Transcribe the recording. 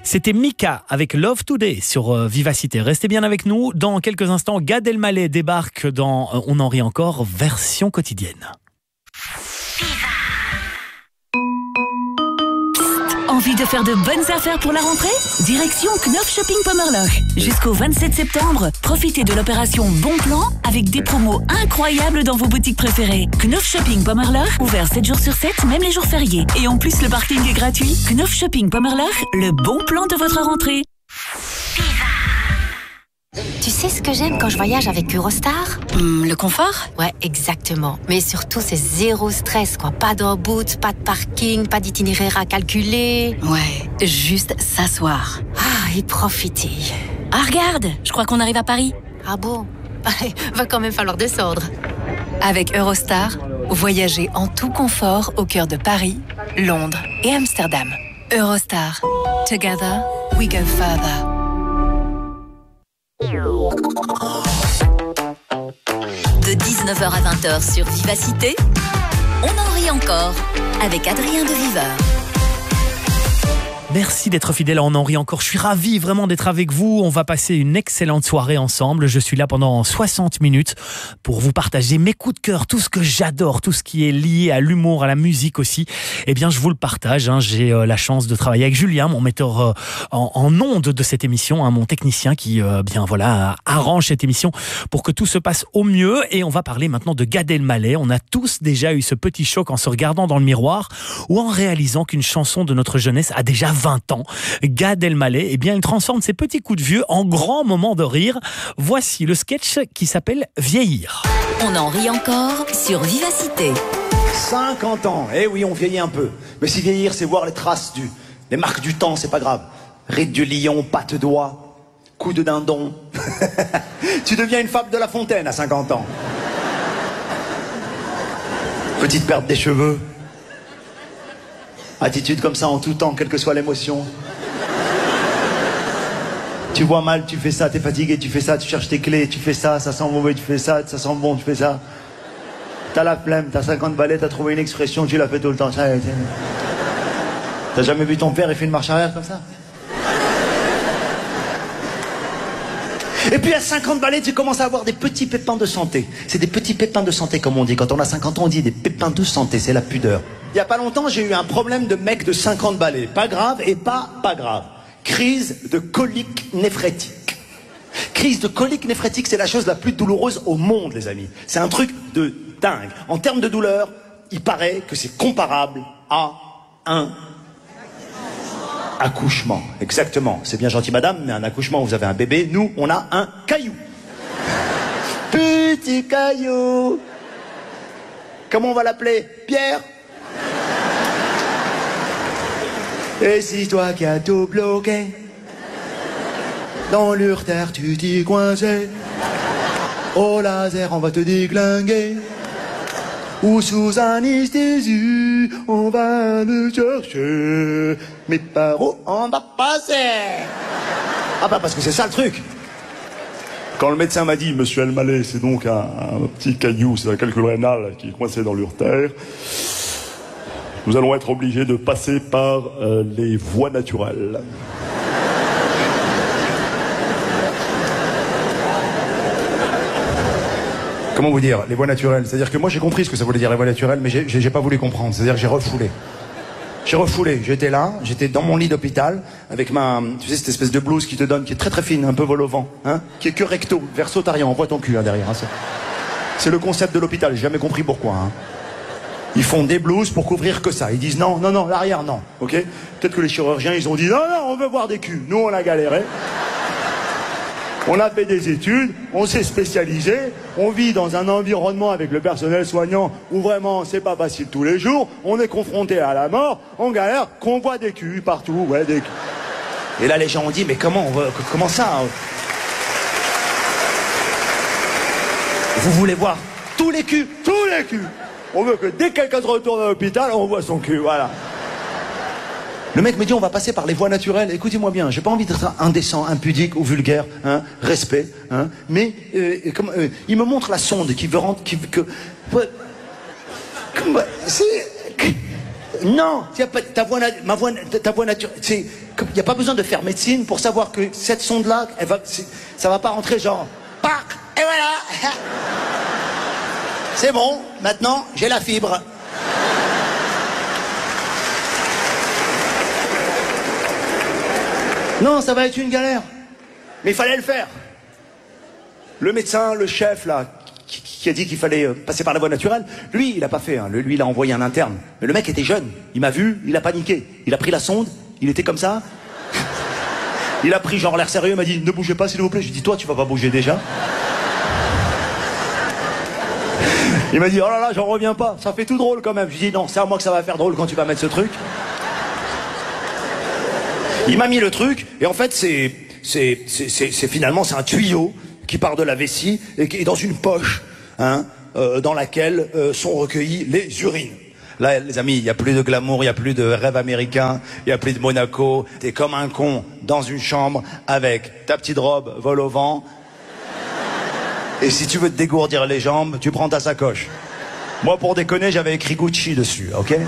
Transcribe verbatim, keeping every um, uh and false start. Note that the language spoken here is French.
C'était Mika avec Love Today sur euh, Vivacité. Restez bien avec nous. Dans quelques instants, Gad Elmaleh débarque dans euh, On en rit encore, version quotidienne. Envie de faire de bonnes affaires pour la rentrée? Direction Knopf Shopping Pommerloch. Jusqu'au vingt-sept septembre, profitez de l'opération Bon Plan avec des promos incroyables dans vos boutiques préférées. Knopf Shopping Pommerloch, ouvert sept jours sur sept, même les jours fériés. Et en plus, le parking est gratuit. Knopf Shopping Pommerloch, le bon plan de votre rentrée. Tu sais ce que j'aime quand je voyage avec Eurostar? Hum, le confort? Ouais, exactement. Mais surtout, c'est zéro stress, quoi. Pas d'embout, pas de parking, pas d'itinéraire à calculer. Ouais, juste s'asseoir. Ah, et profiter. Ah, regarde, je crois qu'on arrive à Paris. Ah bon? Allez, va quand même falloir descendre. Avec Eurostar, voyagez en tout confort au cœur de Paris, Londres et Amsterdam. Eurostar. Together, we go further. De dix-neuf heures à vingt heures sur Vivacité, on en rit encore avec Adrien de Viveur. Merci d'être fidèle à On en rit encore. Je suis ravi vraiment d'être avec vous. On va passer une excellente soirée ensemble. Je suis là pendant soixante minutes pour vous partager mes coups de cœur, tout ce que j'adore, tout ce qui est lié à l'humour, à la musique aussi. Eh bien, je vous le partage. Hein. J'ai euh, la chance de travailler avec Julien, mon metteur euh, en, en ondes de cette émission, hein, mon technicien qui, euh, bien voilà, arrange cette émission pour que tout se passe au mieux. Et on va parler maintenant de Gad Elmaleh. On a tous déjà eu ce petit choc en se regardant dans le miroir ou en réalisant qu'une chanson de notre jeunesse a déjà vingt ans. Gad Elmaleh, eh bien, il transforme ses petits coups de vieux en grands moments de rire. Voici le sketch qui s'appelle Vieillir. On en rit encore sur Vivacité. cinquante ans, eh oui, on vieillit un peu. Mais si vieillir, c'est voir les traces du... les marques du temps, c'est pas grave. Ride du lion, patte d'oie, coup de dindon. Tu deviens une fable de La Fontaine à cinquante ans. Petite perte des cheveux. Attitude comme ça en tout temps, quelle que soit l'émotion. Tu vois mal, tu fais ça, t'es fatigué, tu fais ça, tu cherches tes clés, tu fais ça, ça sent mauvais, tu fais ça, ça sent bon, tu fais ça. T'as la flemme, t'as cinquante balais, t'as trouvé une expression, tu l'as fait tout le temps. T'as jamais vu ton père, il fait une marche arrière comme ça? Et puis à cinquante balais, tu commences à avoir des petits pépins de santé. C'est des petits pépins de santé, comme on dit. Quand on a cinquante ans, on dit des pépins de santé, c'est la pudeur. Il y a pas longtemps, j'ai eu un problème de mec de cinquante balais. Pas grave et pas pas grave. Crise de colique néphrétique. Crise de colique néphrétique, c'est la chose la plus douloureuse au monde, les amis. C'est un truc de dingue. En termes de douleur, il paraît que c'est comparable à un accouchement. Exactement. C'est bien gentil, madame, mais un accouchement, vous avez un bébé. Nous, on a un caillou. Petit caillou. Comment on va l'appeler? Pierre? Et si toi qui as tout bloqué, dans l'urtère tu t'y coincé, au laser on va te déglinguer, ou sous anesthésie on va me chercher, mais par où on va passer? Ah bah parce que c'est ça le truc. Quand le médecin m'a dit, monsieur Elmaleh, c'est donc un, un petit caillou, c'est un calcul rénal qui est coincé dans l'urtère, nous allons être obligés de passer par euh, les voies naturelles. Comment vous dire, les voies naturelles? C'est-à-dire que moi j'ai compris ce que ça voulait dire les voies naturelles, mais j'ai pas voulu comprendre. C'est-à-dire que j'ai refoulé. J'ai refoulé, j'étais là, j'étais dans mon lit d'hôpital, avec ma, tu sais, cette espèce de blouse qui te donne, qui est très très fine, un peu vol au vent, hein, qui est que recto, verso tariant, on voit ton cul là derrière. Hein, c'est le concept de l'hôpital, j'ai jamais compris pourquoi. Hein. Ils font des blouses pour couvrir que ça. Ils disent non, non, non, l'arrière, non. Ok? Peut-être que les chirurgiens, ils ont dit non, non, on veut voir des culs. Nous, on a galéré. On a fait des études, on s'est spécialisé, on vit dans un environnement avec le personnel soignant où vraiment c'est pas facile tous les jours, on est confronté à la mort, on galère, qu'on voit des culs partout, ouais, des culs. Et là, les gens ont dit mais comment, on va, comment ça? Vous voulez voir tous les culs, tous les culs? On veut que dès que quelqu'un se retourne à l'hôpital, on voit son cul, voilà. Le mec me dit on va passer par les voies naturelles. Écoutez-moi bien, j'ai pas envie d'être indécent, impudique ou vulgaire, hein, respect, hein, mais euh, comme, euh, il me montre la sonde qui veut rentrer, qui que, ouais, comme, c'est, non, y a pas, ta voix, ma voix, ta voix naturelle, c'est il n'y a pas besoin de faire médecine pour savoir que cette sonde-là, elle va, ça va pas rentrer genre, pac, et voilà. C'est bon, maintenant, j'ai la fibre. Non, ça va être une galère. Mais il fallait le faire. Le médecin, le chef, là, qui, qui a dit qu'il fallait passer par la voie naturelle, lui, il a pas fait. Hein. Lui, il a envoyé un interne. Mais le mec était jeune. Il m'a vu, il a paniqué. Il a pris la sonde, il était comme ça. Il a pris genre l'air sérieux, il m'a dit, ne bougez pas s'il vous plaît. J'ai dit, toi, tu vas pas bouger déjà. Il m'a dit, oh là là, j'en reviens pas. Ça fait tout drôle quand même. J'ai dit, non, c'est à moi que ça va faire drôle quand tu vas mettre ce truc. Il m'a mis le truc, et en fait, c'est, c'est, c'est, c'est, c'est finalement, c'est un tuyau qui part de la vessie et qui est dans une poche, hein, euh, dans laquelle euh, sont recueillies les urines. Là, les amis, il n'y a plus de glamour, il n'y a plus de rêve américain, il n'y a plus de Monaco. T'es comme un con dans une chambre avec ta petite robe vol au vent. Et si tu veux te dégourdir les jambes, tu prends ta sacoche. Moi, pour déconner, j'avais écrit Gucci dessus, ok ?